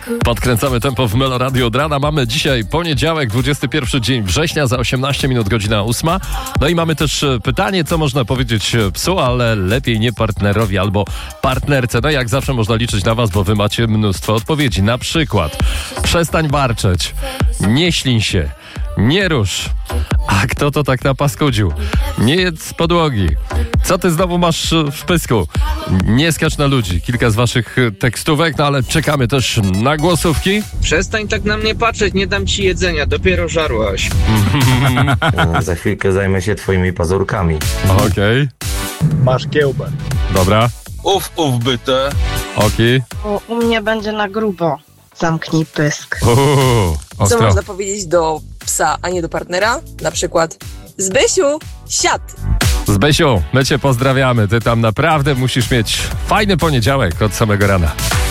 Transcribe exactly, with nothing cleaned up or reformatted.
Podkręcamy tempo w Melo Radio od rana. Mamy dzisiaj poniedziałek, dwudziesty pierwszy dzień września, za osiemnaście minut, godzina ósma. No i mamy też pytanie, co można powiedzieć psu, ale lepiej nie partnerowi albo partnerce. No jak zawsze można liczyć na was, bo wy macie mnóstwo odpowiedzi. Na przykład przestań warczeć, nie ślin się, nie rusz. A kto to tak napaskudził? Nie jedz z podłogi. Co ty znowu masz w pysku? Nie skacz na ludzi. Kilka z waszych tekstówek, no ale czekamy też na głosówki. Przestań tak na mnie patrzeć, nie dam ci jedzenia, dopiero żarłaś. Za chwilkę zajmę się twoimi pazurkami. Okej. Okay. Masz kiełbę. Dobra. Uf, uf, byte. Okej. U, u mnie będzie na grubo. Zamknij pysk. Uuu, Co ostro. można powiedzieć do psa, a nie do partnera? Na przykład: Zbysiu, siad! Zbysiu, my cię pozdrawiamy. Ty tam naprawdę musisz mieć fajny poniedziałek od samego rana.